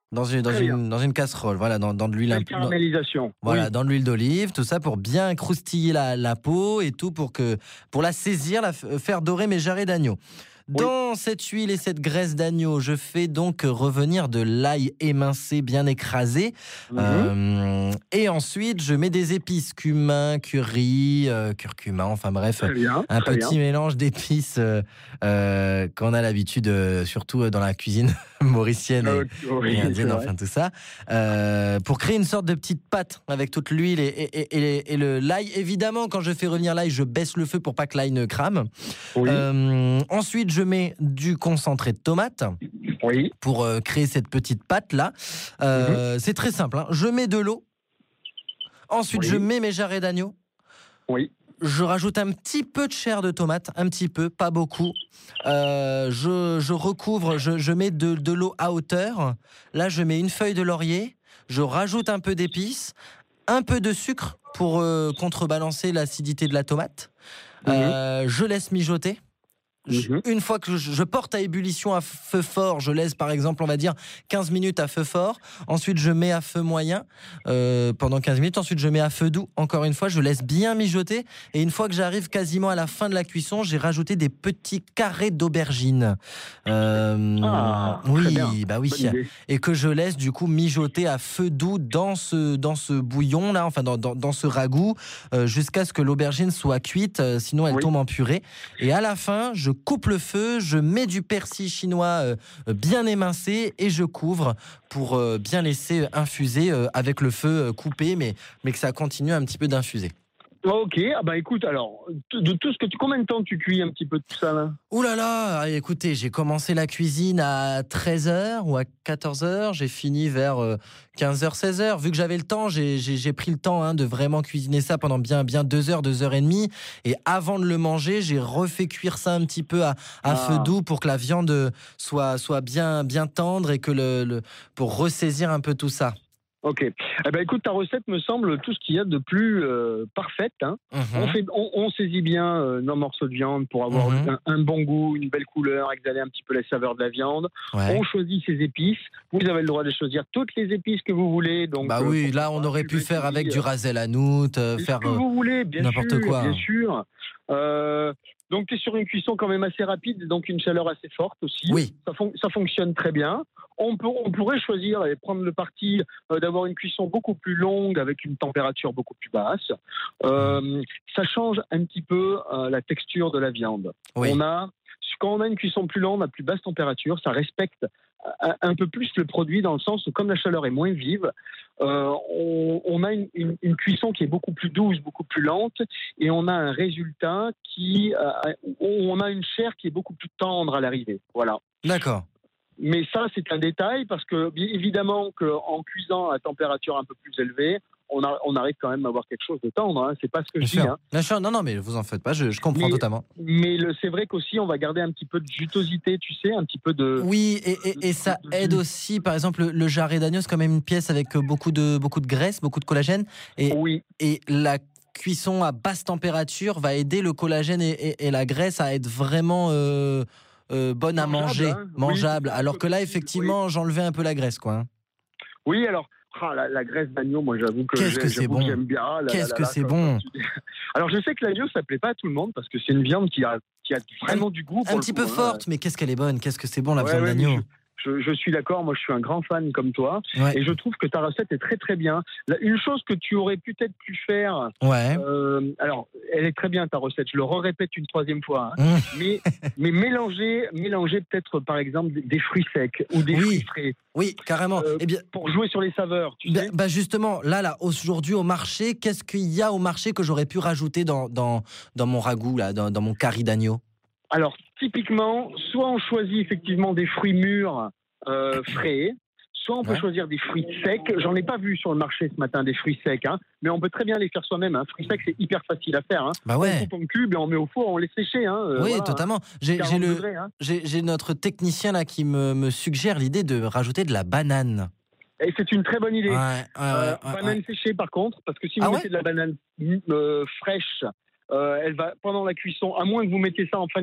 Dans une casserole, voilà, dans de l'huile un Belle peu. caramélisation. Voilà, Oui. dans de l'huile d'olive, tout ça pour bien croustiller la peau et tout pour la saisir, faire dorer mes jarrets d'agneau. Oui. Dans cette huile et cette graisse d'agneau, je fais donc revenir de l'ail émincé, bien écrasé. Mhm. Et ensuite, je mets des épices, cumin, curry, curcuma, enfin bref, Très bien, un très bien. petit mélange d'épices qu'on a l'habitude, surtout dans la cuisine mauricienne Oui, et c'est indienne, vrai. enfin tout ça, pour créer une sorte de petite pâte avec toute l'huile et l'ail. Évidemment, quand je fais revenir l'ail, je baisse le feu pour pas que l'ail ne crame. Oui, Ensuite, je mets du concentré de tomate oui. pour créer cette petite pâte là. Mhm. C'est très simple, hein. Je mets de l'eau. Ensuite, je Oui, mets mes jarrets d'agneau. oui. Je rajoute un petit peu de chair de tomate, un petit peu, pas beaucoup. Je recouvre, je mets de l'eau à hauteur. Là, je mets une feuille de laurier. Je rajoute un peu d'épices, un peu de sucre pour contrebalancer l'acidité de la tomate. Mhm. Je laisse mijoter. Mhm. Une fois que je porte à ébullition à feu fort, je laisse par exemple, on va dire 15 minutes à feu fort. Ensuite, je mets à feu moyen pendant 15 minutes. Ensuite, je mets à feu doux. Encore une fois, je laisse bien mijoter. Et une fois que j'arrive quasiment à la fin de la cuisson, j'ai rajouté des petits carrés d'aubergine. Ah, très bien. Oui, bah oui. Bonne idée. Et que je laisse du coup mijoter à feu doux dans ce bouillon là, enfin dans ce ragoût, jusqu'à ce que l'aubergine soit cuite. Sinon, elle Oui. tombe en purée. Et à la fin, je coupe le feu, je mets du persil chinois bien émincé et je couvre pour bien laisser infuser avec le feu coupé, mais que ça continue un petit peu d'infuser. Ok, ah bah écoute, alors, de tout ce que combien de temps tu cuis un petit peu tout ça là? Ouh là là, écoutez, j'ai commencé la cuisine à 13h ou à 14h, j'ai fini vers 15h, 16h. Vu que j'avais le temps, j'ai pris le temps, hein, de vraiment cuisiner ça pendant bien 2 heures, 2 heures et demie. Et avant de le manger, j'ai refait cuire ça un petit peu à feu Ah, doux pour que la viande soit bien tendre et que pour ressaisir un peu tout ça. ok. Eh ben écoute, ta recette me semble tout ce qu'il y a de plus parfaite, hein. Mhm, On saisit bien nos morceaux de viande pour avoir mhm, un bon goût, une belle couleur, exhaler un petit peu la saveur de la viande. On ouais. choisit ses épices. Vous avez le droit de choisir toutes les épices que vous voulez, donc Bah oui, pourquoi là on pas aurait pu cumin, faire avec curry, du ras el hanout, ce faire que vous voulez, bien n'importe sûr, bien quoi. sûr. Donc, tu es sur une cuisson quand même assez rapide, donc une chaleur assez forte aussi. Oui. Ça fonctionne très bien. On pourrait choisir et prendre le parti d'avoir une cuisson beaucoup plus longue avec une température beaucoup plus basse. Mhm. Ça change un petit peu la texture de la viande. Oui. Quand on a une cuisson plus longue, à plus basse température, ça respecte un peu plus le produit dans le sens où comme la chaleur est moins vive, on a une cuisson qui est beaucoup plus douce, beaucoup plus lente, et on a un résultat on a une chair qui est beaucoup plus tendre à l'arrivée. Voilà. D'accord. Mais ça, c'est un détail parce que, bien évidemment, qu'en cuisant à température un peu plus élevée, on arrive quand même à avoir quelque chose de tendre. Hein. C'est pas ce que Bien je dis. sûr. Hein. Bien sûr. Non, non, mais vous en faites pas, je comprends Mais, totalement. c'est vrai qu'aussi, on va garder un petit peu de jutosité, tu sais, un petit peu Oui, et ça de aide jus. aussi, par exemple, le jarret d'agneau, c'est quand même une pièce avec beaucoup de graisse, beaucoup de collagène. Oui, Et la cuisson à basse température va aider le collagène et la graisse à être vraiment bonne à mangeable, manger, hein. Oui, c'est mangeable. ça, Alors que là, comestible. Oui, effectivement, j'enlevais un peu la graisse, quoi, hein. oui alors, la graisse d'agneau, moi, Qu'est-ce que c'est j'avoue que bon! j'aime bien. Ah là là Qu'est-ce là que là, c'est comme bon! tu dis. Alors, je sais que l'agneau, ça plaît pas à tout le monde parce que c'est une viande qui a Un, vraiment du goût un pour le petit peu coup. Hein. forte, mais qu'est-ce qu'elle est bonne! Qu'est-ce que c'est bon, la Ouais, viande ouais, mais d'agneau! je suis d'accord. Moi, je suis un grand fan comme toi. Ouais, Et je trouve que ta recette est très, très bien. Une chose que tu aurais peut-être pu faire, ouais. alors, elle est très bien, ta recette. Je le répète une troisième fois. Hein. Mmh. Mais mélanger peut-être, par exemple, des fruits secs ou des fruits Oui, frais oui, carrément. Eh bien, pour jouer sur les saveurs, tu sais. justement, là, aujourd'hui au marché, qu'est-ce qu'il y a au marché que j'aurais pu rajouter dans mon ragoût, là, dans mon curry d'agneau? Alors, typiquement, soit on choisit effectivement des fruits mûrs frais, soit on peut Ouais. choisir des fruits secs. J'en ai pas vu sur le marché ce matin des fruits secs, hein, mais on peut très bien les faire soi-même. Hein. Fruits secs, c'est hyper facile à faire. Hein. Bah On ouais. coupe en cubes et on met au four, on laisse sécher. Hein, Oui, voilà, hein. totalement. J'ai 40 degrés. Hein. j'ai notre technicien là qui me suggère l'idée de rajouter de la banane. Et c'est une très bonne idée. Ouais. Banane séchée par contre, parce que si vous Ah ouais? mettez de la banane fraîche, elle va pendant la cuisson, à moins que vous mettiez ça en fin